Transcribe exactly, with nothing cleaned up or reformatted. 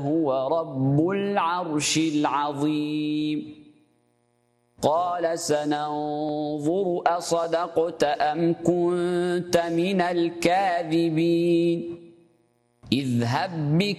هو رب العرش العظيم قال سننظر أصدقت أم كنت من الكاذبين اذهب بك